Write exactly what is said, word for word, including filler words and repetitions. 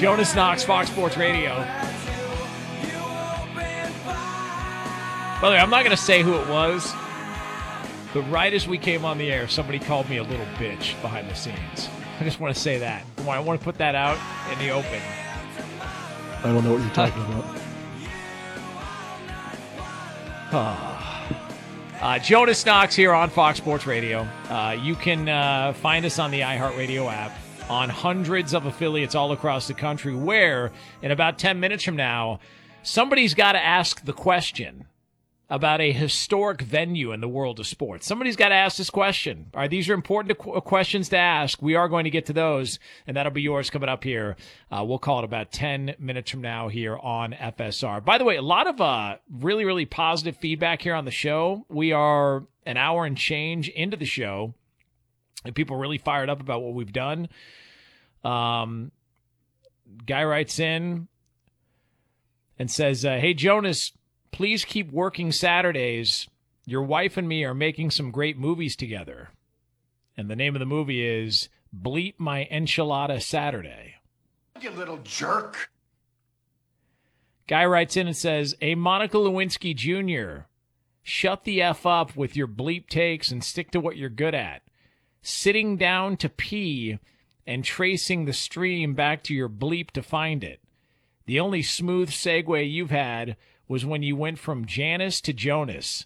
Jonas Knox, Fox Sports Radio. By the way, I'm not going to say who it was, but right as we came on the air, somebody called me a little bitch behind the scenes. I just want to say that. I want to put that out in the open. I don't know what you're talking about. uh, Jonas Knox here on Fox Sports Radio. Uh, you can uh, find us on the iHeartRadio app, on hundreds of affiliates all across the country, where in about ten minutes from now, somebody's got to ask the question about a historic venue in the world of sports. Somebody's got to ask this question. All right, these are important to qu- questions to ask. We are going to get to those, and that'll be yours coming up here. Uh, we'll call it about ten minutes from now here on F S R. By the way, a lot of uh, really, really positive feedback here on the show. We are an hour and change into the show, and people are really fired up about what we've done. Um, guy writes in and says, uh, hey, Jonas, please keep working Saturdays. Your wife and me are making some great movies together. And the name of the movie is Bleep My Enchilada Saturday. You little jerk. Guy writes in and says, hey, Monica Lewinsky Junior, shut the F up with your bleep takes and stick to what you're good at. Sitting down to pee and tracing the stream back to your bleep to find it. The only smooth segue you've had was when you went from Janice to Jonas.